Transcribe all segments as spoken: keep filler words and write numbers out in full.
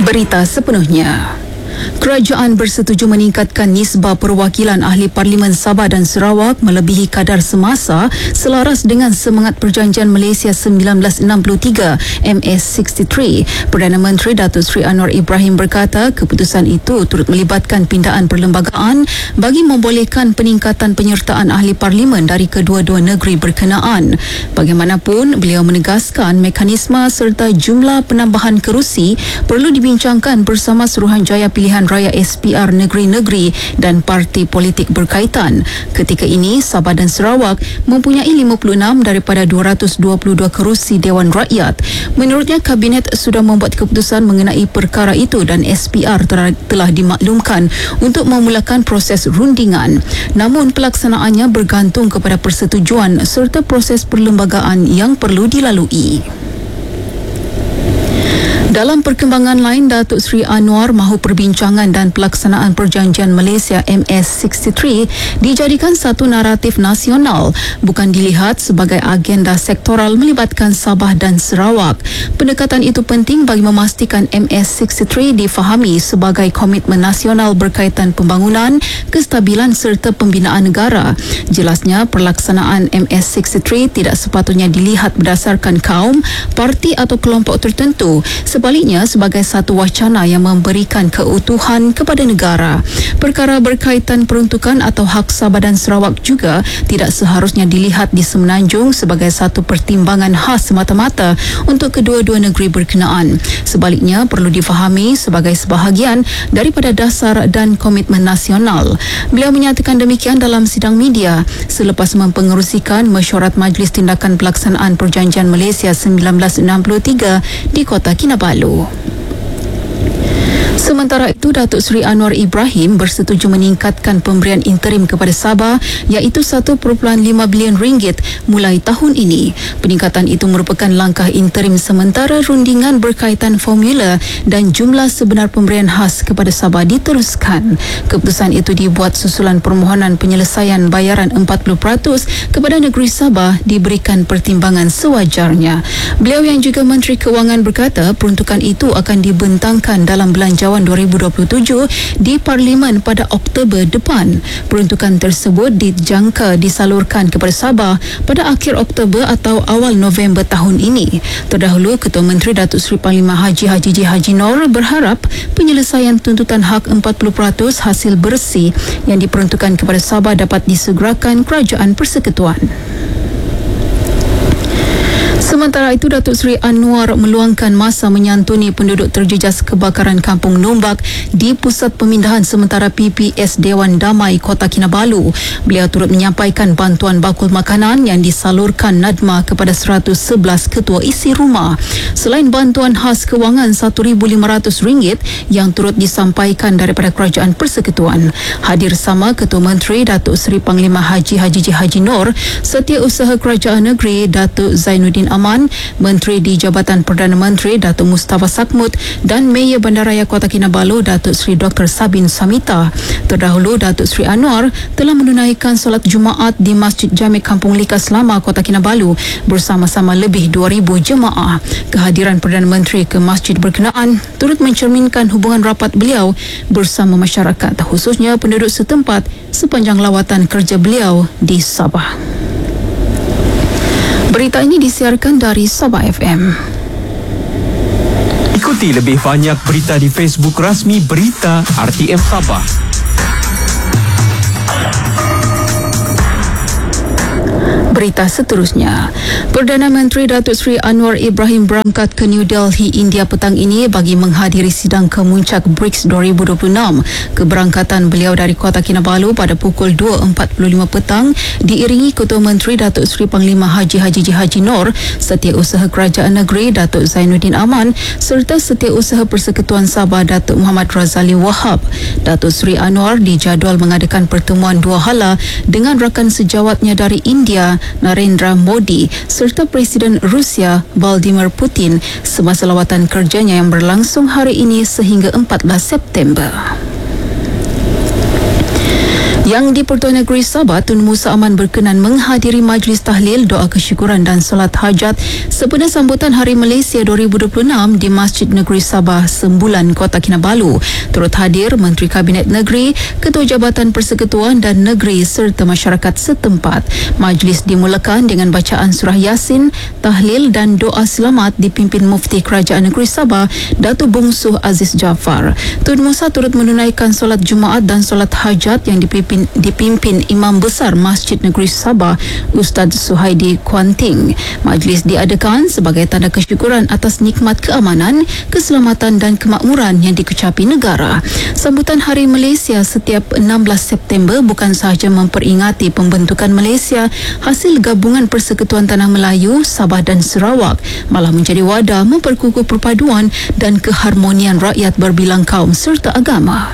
Berita sepenuhnya. Kerajaan bersetuju meningkatkan nisbah perwakilan ahli Parlimen Sabah dan Sarawak melebihi kadar semasa selaras dengan semangat Perjanjian Malaysia sembilan belas enam puluh tiga M S enam puluh tiga. Perdana Menteri Datuk Seri Anwar Ibrahim berkata keputusan itu turut melibatkan pindaan perlembagaan bagi membolehkan peningkatan penyertaan ahli Parlimen dari kedua-dua negeri berkenaan. Bagaimanapun, beliau menegaskan mekanisme serta jumlah penambahan kerusi perlu dibincangkan bersama Suruhanjaya Pilihan Raya S P R negeri-negeri dan parti politik berkaitan. Ketika ini, Sabah dan Sarawak mempunyai lima puluh enam daripada dua ratus dua puluh dua kerusi Dewan Rakyat. Menurutnya, Kabinet sudah membuat keputusan mengenai perkara itu dan S P R telah dimaklumkan untuk memulakan proses rundingan. Namun, pelaksanaannya bergantung kepada persetujuan serta proses perlembagaan yang perlu dilalui. Dalam perkembangan lain, Datuk Seri Anwar mahu perbincangan dan pelaksanaan Perjanjian Malaysia M S enam puluh tiga dijadikan satu naratif nasional, bukan dilihat sebagai agenda sektoral melibatkan Sabah dan Sarawak. Pendekatan itu penting bagi memastikan M S enam puluh tiga difahami sebagai komitmen nasional berkaitan pembangunan, kestabilan serta pembinaan negara. Jelasnya, pelaksanaan M S enam puluh tiga tidak sepatutnya dilihat berdasarkan kaum, parti atau kelompok tertentu. Sebaliknya, sebagai satu wacana yang memberikan keutuhan kepada negara. Perkara berkaitan peruntukan atau hak Sabah dan Sarawak juga tidak seharusnya dilihat di Semenanjung sebagai satu pertimbangan khas semata-mata untuk kedua-dua negeri berkenaan. Sebaliknya, perlu difahami sebagai sebahagian daripada dasar dan komitmen nasional. Beliau menyatakan demikian dalam sidang media selepas mempengerusikan mesyuarat Majlis Tindakan Pelaksanaan Perjanjian Malaysia sembilan belas enam puluh tiga di Kota Kinabalu. Sementara itu, Datuk Seri Anwar Ibrahim bersetuju meningkatkan pemberian interim kepada Sabah iaitu satu perpuluhan lima bilion ringgit mulai tahun ini. Peningkatan itu merupakan langkah interim sementara rundingan berkaitan formula dan jumlah sebenar pemberian khas kepada Sabah diteruskan. Keputusan itu dibuat susulan permohonan penyelesaian bayaran empat puluh peratus kepada negeri Sabah diberikan pertimbangan sewajarnya. Beliau yang juga Menteri Kewangan berkata peruntukan itu akan dibentangkan dalam belanjawan dua ribu dua puluh tujuh di Parlimen pada Oktober depan. Peruntukan tersebut dijangka disalurkan kepada Sabah pada akhir Oktober atau awal November tahun ini. Terdahulu, Ketua Menteri Datuk Seri Panglima Haji Haji J. Haji Noor berharap penyelesaian tuntutan hak empat puluh peratus hasil bersih yang diperuntukkan kepada Sabah dapat disegerakan Kerajaan Persekutuan. Sementara itu, Datuk Seri Anwar meluangkan masa menyantuni penduduk terjejas kebakaran Kampung Nombak di Pusat Pemindahan Sementara P P S Dewan Damai Kota Kinabalu. Beliau turut menyampaikan bantuan bakul makanan yang disalurkan Nadma kepada seratus sebelas ketua isi rumah. Selain bantuan khas kewangan satu ribu lima ratus ringgit yang turut disampaikan daripada Kerajaan Persekutuan. Hadir sama Ketua Menteri Datuk Seri Panglima Haji Haji J. Haji Noor, Setiausaha Kerajaan Negeri Datuk Zainuddin Aman, Menteri di Jabatan Perdana Menteri Datuk Mustafa Sakmut dan Mayor Bandaraya Kota Kinabalu Datuk Seri Doktor Sabin Samita. Terdahulu, Datuk Seri Anwar telah menunaikan solat Jumaat di Masjid Jami' Kampung Likas Lama Kota Kinabalu bersama-sama lebih dua ribu jemaah. Kehadiran Perdana Menteri ke masjid berkenaan turut mencerminkan hubungan rapat beliau bersama masyarakat, khususnya penduduk setempat sepanjang lawatan kerja beliau di Sabah. Berita ini disiarkan dari Sabah F M. Ikuti lebih banyak berita di Facebook rasmi Berita R T M Sabah. Berita seterusnya, Perdana Menteri Datuk Seri Anwar Ibrahim berangkat ke New Delhi, India petang ini bagi menghadiri sidang kemuncak BRICS dua ribu dua puluh enam. Keberangkatan beliau dari Kota Kinabalu pada pukul dua empat puluh lima petang diiringi Ketua Menteri Datuk Seri Panglima Haji Haji J. Haji Noor, Setiausaha Kerajaan Negeri Datuk Zainuddin Aman serta Setiausaha Persekutuan Sabah Datuk Muhammad Razali Wahab. Datuk Seri Anwar dijadual mengadakan pertemuan dua hala dengan rakan sejawatnya dari India, Narendra Modi serta Presiden Rusia Vladimir Putin semasa lawatan kerjanya yang berlangsung hari ini sehingga empat belas September. Yang di-Pertuan Negeri Sabah, Tun Musa Aman berkenan menghadiri majlis tahlil, doa kesyukuran dan solat hajat sempena sambutan Hari Malaysia dua ribu dua puluh enam di Masjid Negeri Sabah, Sembulan, Kota Kinabalu. Turut hadir Menteri Kabinet Negeri, Ketua Jabatan Persekutuan dan Negeri serta masyarakat setempat. Majlis dimulakan dengan bacaan surah Yasin, tahlil dan doa selamat dipimpin Mufti Kerajaan Negeri Sabah, Datuk Bongsuh Aziz Jaafar. Tun Musa turut menunaikan solat Jumaat dan solat hajat yang dipimpin, dipimpin Imam Besar Masjid Negeri Sabah, Ustaz Suhaidi Kuanting. Majlis diadakan sebagai tanda kesyukuran atas nikmat keamanan, keselamatan dan kemakmuran yang dikecapi negara. Sambutan Hari Malaysia setiap enam belas September bukan sahaja memperingati pembentukan Malaysia hasil gabungan Persekutuan Tanah Melayu, Sabah dan Sarawak, malah menjadi wadah memperkukuh perpaduan dan keharmonian rakyat berbilang kaum serta agama.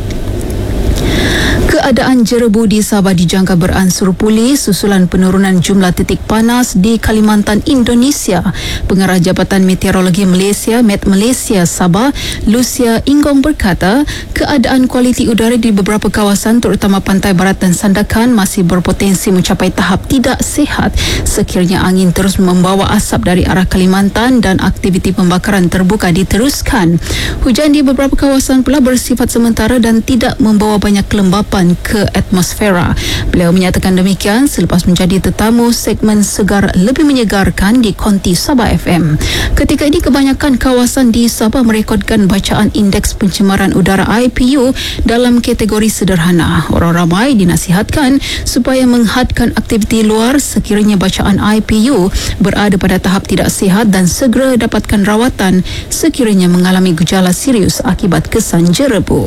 Keadaan jerebu di Sabah dijangka beransur pulih susulan penurunan jumlah titik panas di Kalimantan, Indonesia. Pengarah Jabatan Meteorologi Malaysia, Met Malaysia Sabah, Lucia Inggong berkata, keadaan kualiti udara di beberapa kawasan terutama pantai barat dan Sandakan masih berpotensi mencapai tahap tidak sihat sekiranya angin terus membawa asap dari arah Kalimantan dan aktiviti pembakaran terbuka diteruskan. Hujan di beberapa kawasan pula bersifat sementara dan tidak membawa banyak kelembapan ke atmosfera. Beliau menyatakan demikian selepas menjadi tetamu segmen Segar Lebih Menyegarkan di Konti Sabah F M. Ketika ini kebanyakan kawasan di Sabah merekodkan bacaan indeks pencemaran udara I P U dalam kategori sederhana. Orang ramai dinasihatkan supaya menghadkan aktiviti luar sekiranya bacaan I P U berada pada tahap tidak sihat dan segera dapatkan rawatan sekiranya mengalami gejala serius akibat kesan jerebu.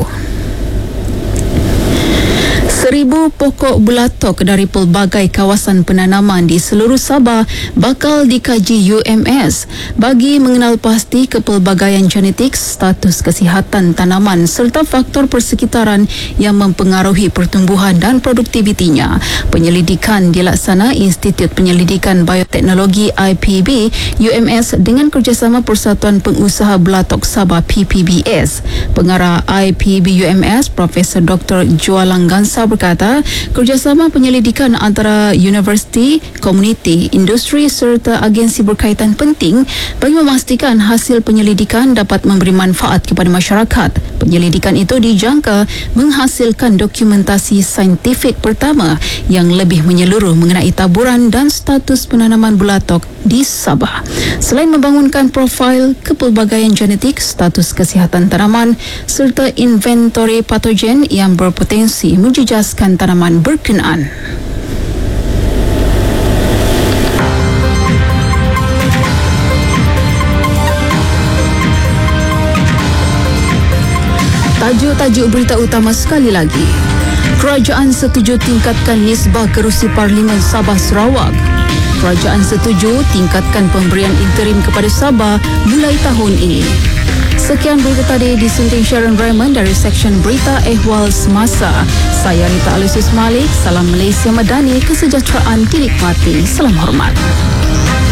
Seribu pokok belatok dari pelbagai kawasan penanaman di seluruh Sabah bakal dikaji U M S bagi mengenal pasti kepelbagaian genetik, status kesihatan tanaman serta faktor persekitaran yang mempengaruhi pertumbuhan dan produktivitinya. Penyelidikan dilaksana Institut Penyelidikan Bioteknologi I P B U M S dengan kerjasama Persatuan Pengusaha Belatok Sabah P P B S. Pengarah I P B U M S Profesor Doktor Jualang Gansa berkata, kerjasama penyelidikan antara universiti, komuniti, industri serta agensi berkaitan penting bagi memastikan hasil penyelidikan dapat memberi manfaat kepada masyarakat. Penyelidikan itu dijangka menghasilkan dokumentasi saintifik pertama yang lebih menyeluruh mengenai taburan dan status penanaman belatok di Sabah. Selain membangunkan profil kepelbagaian genetik, status kesihatan tanaman serta inventori patogen yang berpotensi menjejaskan tanaman berkenaan. Tajuk-tajuk berita utama sekali lagi. Kerajaan setuju tingkatkan nisbah kerusi Parlimen Sabah Sarawak. Kerajaan setuju tingkatkan pemberian interim kepada Sabah mulai tahun ini. Sekian berita tadi disunting Sharon Raymond dari Seksyen Berita Ehwal Semasa. Saya Rita Alusus Malik. Salam Malaysia Madani, kesejahteraan dinikmati. Salam hormat.